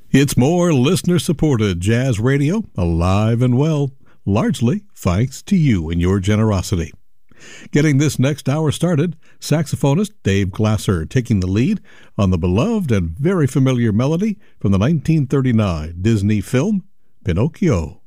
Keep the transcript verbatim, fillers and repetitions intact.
It's more listener-supported jazz radio, alive and well, largely thanks to you and your generosity. Getting this next hour started, saxophonist Dave Glasser taking the lead on the beloved and very familiar melody from the nineteen thirty-nine Disney film, Pinocchio.